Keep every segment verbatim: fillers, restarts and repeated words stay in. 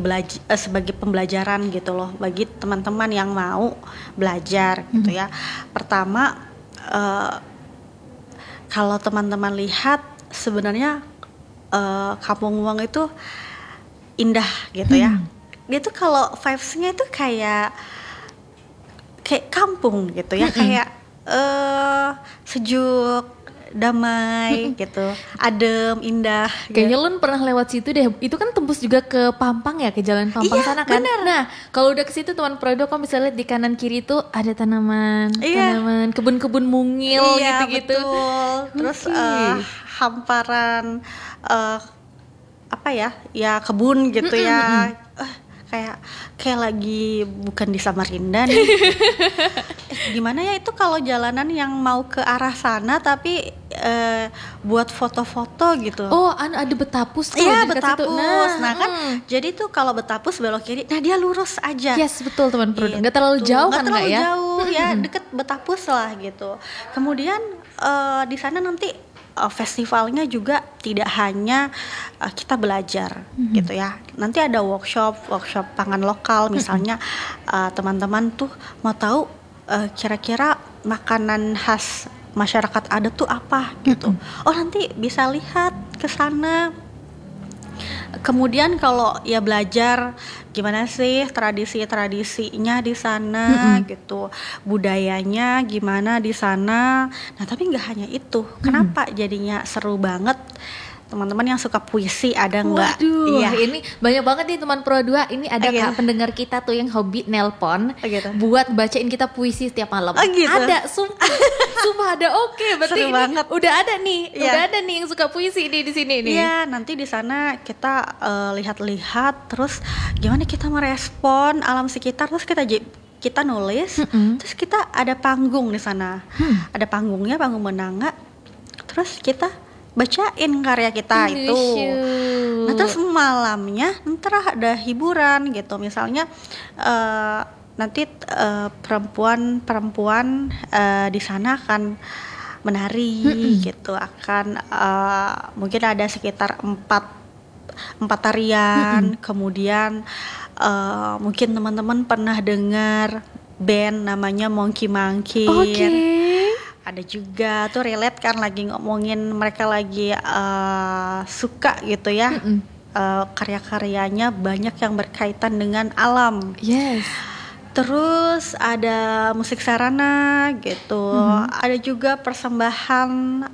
belaj- eh, sebagai pembelajaran gitu loh bagi teman-teman yang mau belajar gitu ya. Pertama, uh, kalau teman-teman lihat sebenarnya uh, Kampung Uang itu indah gitu ya. Dia tuh kalau vibes-nya itu kayak kayak kampung gitu ya, kayak uh, sejuk, damai gitu, adem, indah. Kayaknya Lun pernah lewat situ deh. Itu kan tembus juga ke Pampang ya, ke Jalan Pampang Iya, sana kan. bener. Nah, kalau udah ke situ teman Prodo kamu bisa lihat di kanan kiri itu ada tanaman, Iya. tanaman, kebun-kebun mungil Iya, gitu-gitu. betul. Terus Oke. uh, hamparan uh, apa ya? Ya kebun gitu ya. Uh, kayak kayak lagi bukan di Samarinda nih. eh, gimana ya itu kalau jalanan yang mau ke arah sana tapi uh, buat foto-foto gitu. Oh, an- ada Betapus tuh. Iya, di dekat situ. Betapus. Nah, Nah, kan mm. jadi tuh kalau Betapus belok kiri, nah dia lurus aja. Yes, betul teman Prodo. Gitu. Nggak terlalu jauh Nggak kan terlalu nggak ya? jauh ya, deket Betapus lah gitu. Kemudian uh, di sana nanti uh, festivalnya juga tidak hanya uh, kita belajar gitu ya. Nanti ada workshop, workshop pangan lokal misalnya. uh, teman-teman tuh mau tahu uh, kira-kira makanan khas masyarakat adat tuh apa gitu. Oh, nanti bisa lihat ke sana. Kemudian kalau ya belajar gimana sih tradisi-tradisinya di sana gitu, budayanya gimana di sana. Nah, tapi nggak hanya itu. Kenapa jadinya seru banget? Teman-teman yang suka puisi ada nggak? Waduh, Iya. ini banyak banget nih teman Pro dua. Ini ada Oh, gitu. Kak pendengar kita tuh yang hobi nelpon Oh, gitu. buat bacain kita puisi setiap malam. Oh, gitu. Ada, sumpah. Sumpah ada. Oke, berarti Seru ini banget. udah ada nih. Iya. Udah ada nih yang suka puisi nih di sini nih. Iya, nanti di sana kita eh, lihat-lihat terus gimana kita merespon alam sekitar, terus kita j- kita nulis, terus kita ada panggung di sana. Ada panggungnya, panggung menanga. Terus kita bacain karya kita itu. Lucu. Nah, terus malamnya ntar ada hiburan gitu. Misalnya eh, nanti eh, perempuan-perempuan eh, di sana akan menari gitu, akan eh, mungkin ada sekitar empat empat tarian. Kemudian eh, mungkin teman-teman pernah dengar band namanya Monkey Monkey. Oke. Ada juga tuh relate kan, lagi ngomongin mereka lagi uh, suka gitu ya. Uh, karya-karyanya banyak yang berkaitan dengan alam. Yes. Terus ada musik sarana gitu. Ada juga persembahan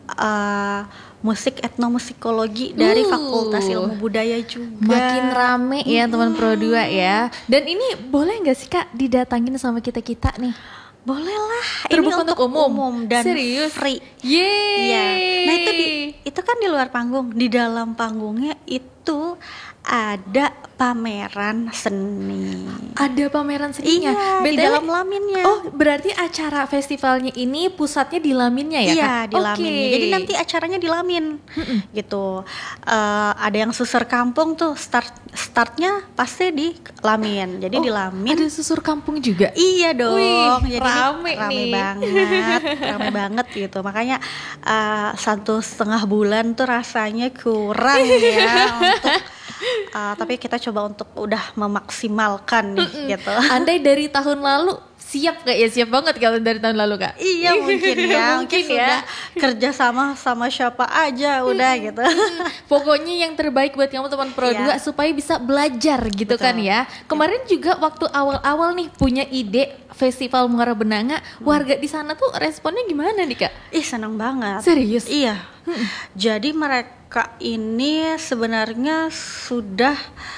uh, musik etnomusikologi dari Uh. Fakultas Ilmu Budaya juga. Makin rame ya teman Pro dua ya. Dan ini boleh nggak sih Kak didatangin sama kita-kita nih? Boleh lah, Terbuka ini untuk untuk umum? umum dan Serius? free. Yeay. Iya. Nah, itu di itu kan di luar panggung. Di dalam panggungnya itu ada pameran seni. Ada pameran seninya. Iya, di B T W dalam laminnya. Oh, berarti acara festivalnya ini pusatnya di Laminnya ya, Iya, Kak? di Oke. Laminnya. Jadi nanti acaranya di Lamin. Gitu. Eh, ada yang susur kampung tuh, start startnya pasti di Lamin. Jadi Oh, di Lamin. ada susur kampung juga. Iya dong. Wih, Jadi rame rame nih. banget, rame banget gitu. Makanya uh, satu setengah bulan tuh rasanya kurang ya untuk. Uh, tapi kita coba untuk udah memaksimalkan nih gitu. Andai dari tahun lalu siap gak ya? Siap banget kalau dari tahun lalu Kak. Iya mungkin ya, mungkin, Mungkin ya. sudah kerja sama sama siapa aja udah gitu. Pokoknya yang terbaik buat kamu teman Pro Iya. dua supaya bisa belajar gitu Betul. kan ya. Kemarin juga waktu awal-awal nih punya ide Festival Muara Benanga, warga di sana tuh responnya gimana nih Kak? Ih, senang banget. Serius? Iya. Jadi mereka ini sebenarnya sudah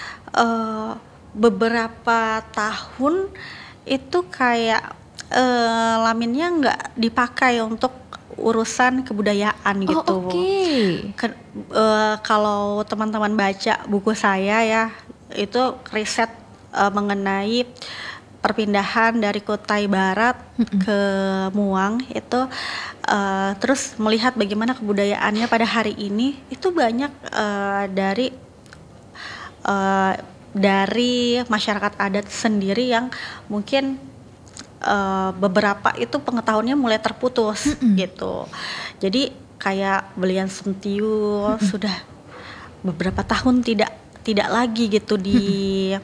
uh, beberapa tahun itu kayak uh, laminnya nggak dipakai untuk urusan kebudayaan gitu. Oh, oke. Ke- uh, kalau teman-teman baca buku saya ya, itu riset uh, mengenai perpindahan dari Kutai Barat ke Muang itu, uh, terus melihat bagaimana kebudayaannya pada hari ini itu banyak uh, dari uh, dari masyarakat adat sendiri yang mungkin uh, beberapa itu pengetahuannya mulai terputus gitu. Jadi kayak belian sentiu sudah beberapa tahun tidak tidak lagi gitu di